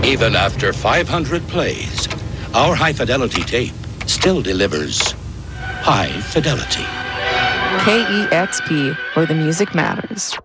Even after 500 plays, our high-fidelity tape still delivers high fidelity. KEXP, where the music matters.